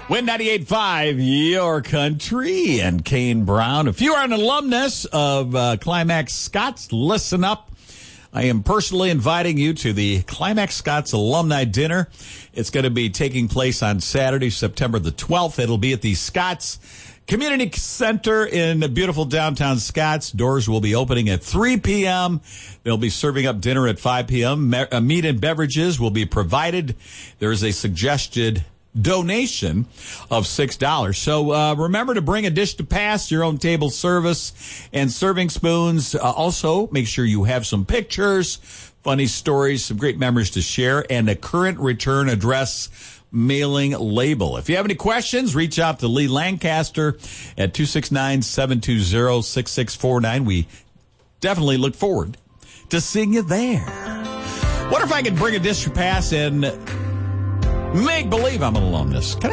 Win 98.5, your country, and Kane Brown. If you are an alumnus of Climax Scots, listen up. I am personally inviting you to the Climax Scots Alumni Dinner. It's going to be taking place on Saturday, September the 12th. It'll be at the Scots Community Center in beautiful downtown Scotts. Doors will be opening at 3 p.m. They'll be serving up dinner at 5 p.m. Meat and beverages will be provided. There is a suggested donation of $6. So remember to bring a dish to pass, your own table service, and serving spoons. Also, make sure you have some pictures, funny stories, some great memories to share, and a current return address mailing label. If you have any questions, reach out to Lee Lancaster at 269-720-6649. We definitely look forward to seeing you there. What if I could bring a dish to pass and make believe I'm an alumnus? Can I